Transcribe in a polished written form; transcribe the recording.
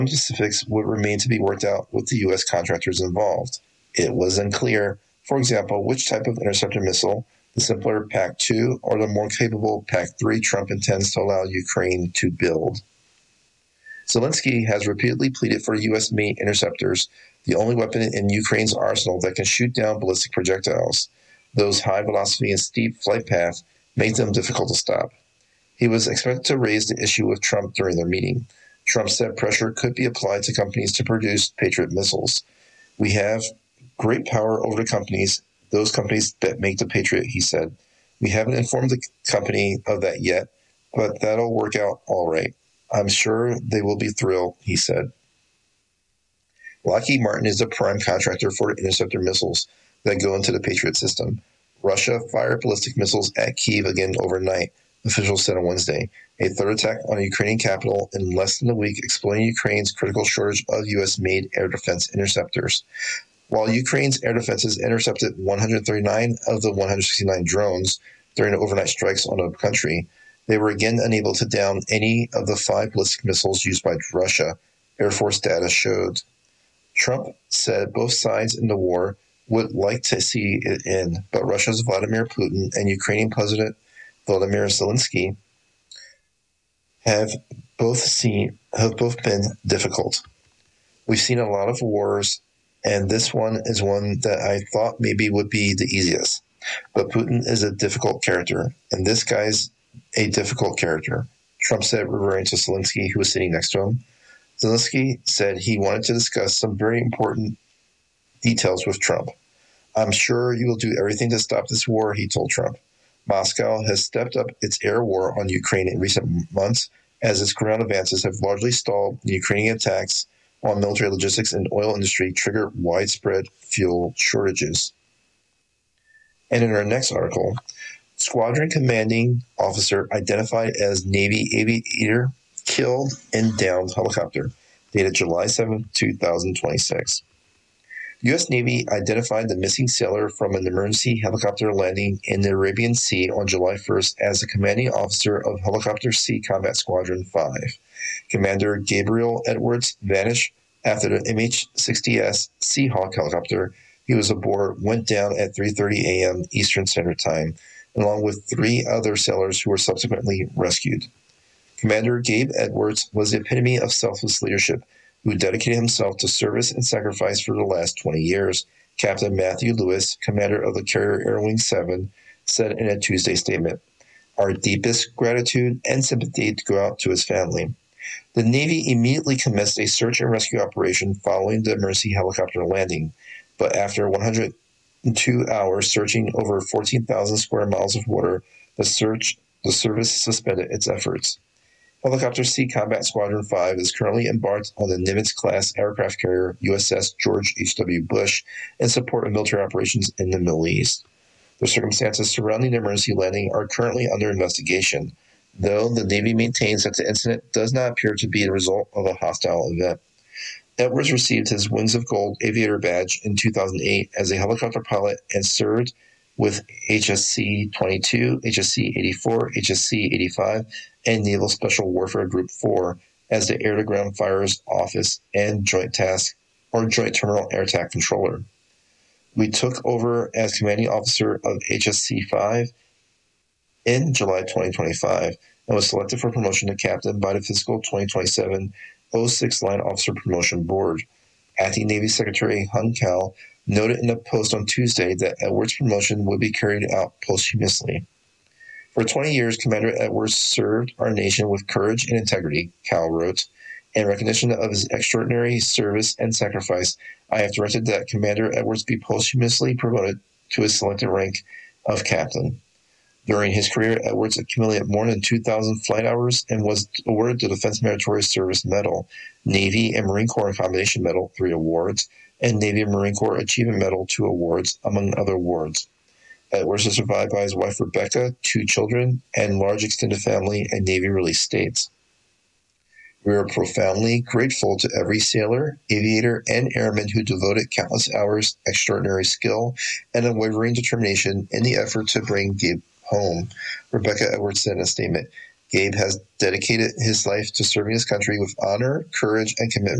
specifics would remain to be worked out with the U.S. contractors involved. It was unclear, for example, which type of interceptor missile, the simpler PAC-2 or the more capable PAC-3, Trump intends to allow Ukraine to build. Zelensky has repeatedly pleaded for U.S.-made interceptors, the only weapon in Ukraine's arsenal that can shoot down ballistic projectiles. Those high velocity and steep flight paths make them difficult to stop. He was expected to raise the issue with Trump during their meeting. Trump said pressure could be applied to companies to produce Patriot missiles. We have great power over the companies, those companies that make the Patriot, he said. We haven't informed the company of that yet, but that'll work out all right. I'm sure they will be thrilled, he said. Lockheed Martin is the prime contractor for the interceptor missiles that go into the Patriot system. Russia fired ballistic missiles at Kyiv again overnight, officials said on Wednesday. A third attack on the Ukrainian capital in less than a week, exploiting Ukraine's critical shortage of U.S.-made air defense interceptors. While Ukraine's air defenses intercepted 139 of the 169 drones during the overnight strikes on the country, they were again unable to down any of the 5 ballistic missiles used by Russia, Air Force data showed. Trump said both sides in the war would like to see it end, but Russia's Vladimir Putin and Ukrainian President Volodymyr Zelensky have both been difficult. We've seen a lot of wars, and this one is one that I thought maybe would be the easiest. But Putin is a difficult character, and this guy's a difficult character, Trump said, referring to Zelensky, who was sitting next to him. Zelensky said he wanted to discuss some very important details with Trump. I'm sure you will do everything to stop this war, he told Trump. Moscow has stepped up its air war on Ukraine in recent months as its ground advances have largely stalled Ukrainian attacks on military logistics and oil industry trigger widespread fuel shortages. And in our next article, squadron commanding officer identified as Navy aviator killed in downed helicopter, dated July 7, 2026. U.S. Navy identified the missing sailor from an emergency helicopter landing in the Arabian Sea on July 1st as the commanding officer of Helicopter Sea Combat Squadron 5. Commander Gabriel Edwards vanished after the MH-60S Seahawk helicopter he was aboard went down at 3:30 a.m. Eastern Standard Time, along with 3 other sailors who were subsequently rescued. Commander Gabe Edwards was the epitome of selfless leadership, who dedicated himself to service and sacrifice for the last 20 years, Captain Matthew Lewis, commander of the carrier Air Wing 7, said in a Tuesday statement. Our deepest gratitude and sympathy to go out to his family. The Navy immediately commenced a search and rescue operation following the emergency helicopter landing, but after 102 hours searching over 14,000 square miles of water, the service suspended its efforts. Helicopter Sea Combat Squadron 5 is currently embarked on the Nimitz-class aircraft carrier USS George H.W. Bush in support of military operations in the Middle East. The circumstances surrounding the emergency landing are currently under investigation, though the Navy maintains that the incident does not appear to be the result of a hostile event. Edwards received his Wings of Gold aviator badge in 2008 as a helicopter pilot and served with HSC-22, HSC-84, HSC-85, and Naval Special Warfare Group 4 as the Air-to-Ground Fires Office and Joint Task or Joint Terminal Air Attack Controller. We took over as commanding officer of HSC-5 in July 2025 and was selected for promotion to captain by the fiscal 2027 06 Line Officer Promotion Board. Acting Navy Secretary Hun Cal noted in a post on Tuesday that Edwards' promotion would be carried out posthumously. For 20 years, Commander Edwards served our nation with courage and integrity, Cal wrote. In recognition of his extraordinary service and sacrifice, I have directed that Commander Edwards be posthumously promoted to his selected rank of captain. During his career, Edwards accumulated more than 2,000 flight hours and was awarded the Defense Meritorious Service Medal, Navy and Marine Corps Combination Medal, 3 awards, and Navy and Marine Corps Achievement Medal, 2 awards, among other awards. Edwards is survived by his wife Rebecca, 2 children, and large extended family in Navy-released states. We are profoundly grateful to every sailor, aviator, and airman who devoted countless hours, extraordinary skill, and unwavering determination in the effort to bring Gabe home, Rebecca Edwards said in a statement. Gabe has dedicated his life to serving his country with honor, courage, and commitment.